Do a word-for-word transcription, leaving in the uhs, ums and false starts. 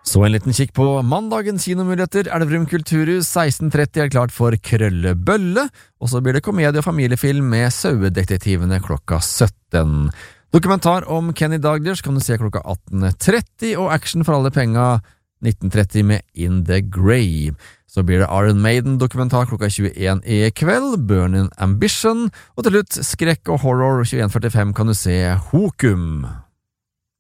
Så en liten kikk på mandagens kinomuligheter. Elverum Kulturhus seksten tretti er klart for Krøllebølle, og så blir det komedie- og familiefilm med Sauedetektivene klokka sytten. Dokumentar om Kenny Dalglish kan du se klokka atten tretti, og action for alle penga nitten tretti med In the Grave. Så blir det Iron Maiden-dokumentar klokka tjueen i kveld, Burning Ambition, og til slutt skrekk og horror tjueen førtifem kan du se Hokum.